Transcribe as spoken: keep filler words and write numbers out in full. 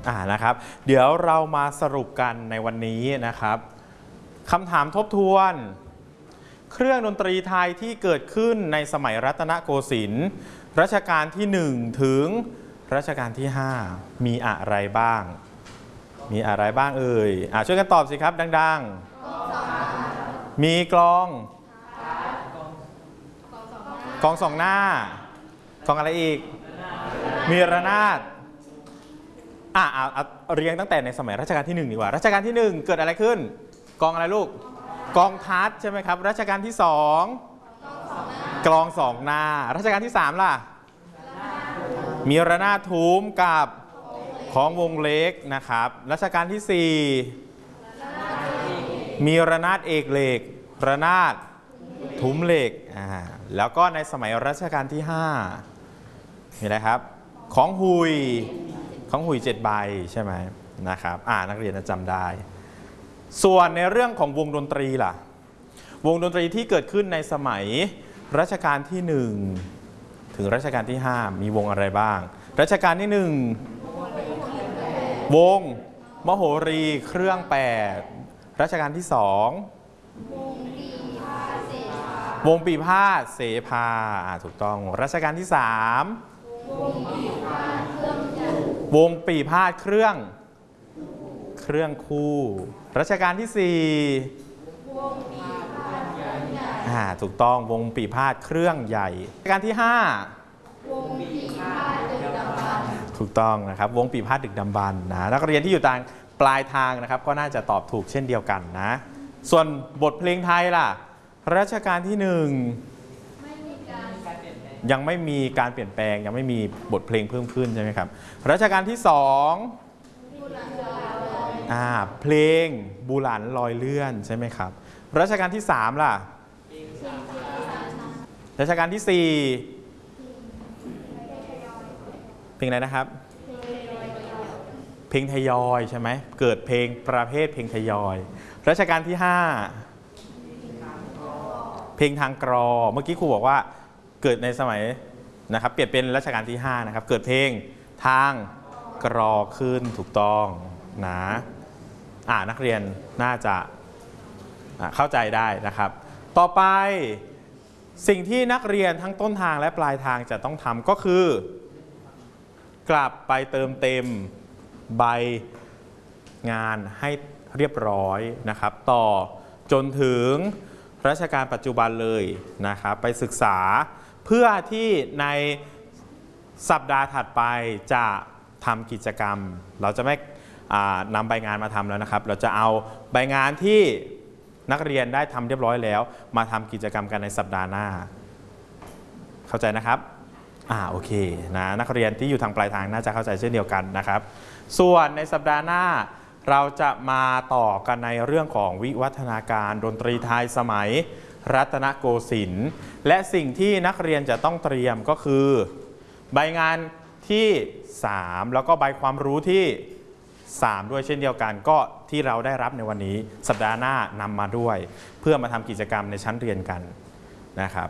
อ่านะครับเดี๋ยวเรามาสรุปกันในวันนี้นะครับคำถามทบทวนเครื่องดนตรีไทยที่เกิดขึ้นในสมัยรัตนโกสินทร์รัชกาลที่หนึ่งถึงรัชกาลที่ห้ามีอะไรบ้างมีอะไรบ้างเอ่ยอ่าช่วยกันตอบสิครับดังๆมีกลองกลองสองหน้ากลองอะไรอีกมีระนาดอ่าเอาเรียงตั้งแต่ในสมัยรัชกาลที่หนึ่งดีกว่ารัชกาลที่หนึ่งเกิดอะไรขึ้นกลองอะไรลูกกลองทัดใช่ไหมครับรัชกาลที่สองกลองสองหน้ารัชกาลที่สามล่ะมีระนาดทุ้มกับของวงเล็กนะครับรัชกาลที่สี่มีระนาดเอกเหล็กระนาดทุ้มเหล็กอ่าแล้วก็ในสมัยรัชกาลที่ห้ามีอะไรครับของหุยของหุยเจ็ดใบใช่ไหมนะครับอ่านักเรียนจะจำได้ส่วนในเรื่องของวงดนตรีล่ะวงดนตรีที่เกิดขึ้นในสมัยรัชกาลที่หนึ่งถึงรัชกาลที่ห้ามีวงอะไรบ้างรัชกาลที่หนึ่งวงมโหรีเครื่องแปดรัชกาลที่สองวงปีพาทย์เสภาถูกต้องรัชกาลที่สามวงปีพาทย์เครื่องเครื่องคู่รัชกาลที่สี่อ่าถูกต้องวงปีพาทย์เครื่องใหญ่รัชกาลที่ห้าวงปีพาทย์ดึกดำบรรพ์ถูกต้องนะครับวงปีพาทย์ดึกดำบรรพ์นะนักเรียนที่อยู่ทางปลายทางนะครับก็น่าจะตอบถูกเช่นเดียวกันนะส่วนบทเพลงไทยล่ะรัชกาลที่หนึ่งยังไม่มีการเปลี่ยนแปลงยังไม่มีบทเพลงเพิ่มขึ้นใช่ไหมครับรัชกาลที่สองอ่าเพลงบูหลันลอยเลื่อนใช่ไหมครับรัชกาลที่สามล่ะรัชกาลที่สี่เพลงอะไรนะครับเพลงทยอยใช่ไหมเกิดเพลงประเภทเพลงทยอยรัชกาลที่ห้าเพลงทางกรอเมื่อกี้ครูบอกว่าเกิดในสมัยนะครับเปลี่ยนเป็นรัชกาลที่ห้านะครับเกิดเพลงทางกรอขึ้นถูกต้องนะอ่านักเรียนน่าจะเข้าใจได้นะครับต่อไปสิ่งที่นักเรียนทั้งต้นทางและปลายทางจะต้องทำก็คือกลับไปเติมเต็มใบงานให้เรียบร้อยนะครับต่อจนถึงรัชกาลปัจจุบันเลยนะครับไปศึกษาเพื่อที่ในสัปดาห์ถัดไปจะทำกิจกรรมเราจะไม่นำใบงานมาทำแล้วนะครับเราจะเอาใบงานที่นักเรียนได้ทำเรียบร้อยแล้วมาทำกิจกรรมกันในสัปดาห์หน้าเข้าใจนะครับอ่าโอเคนะนักเรียนที่อยู่ทางปลายทางน่าจะเข้าใจเช่นเดียวกันนะครับส่วนในสัปดาห์หน้าเราจะมาต่อกันในเรื่องของวิวัฒนาการดนตรีไทยสมัยรัตนโกสินทร์และสิ่งที่นักเรียนจะต้องเตรียมก็คือใบงานที่สามแล้วก็ใบความรู้ที่สามด้วยเช่นเดียวกันก็ที่เราได้รับในวันนี้สัปดาห์หน้านำมาด้วยเพื่อมาทำกิจกรรมในชั้นเรียนกันนะครับ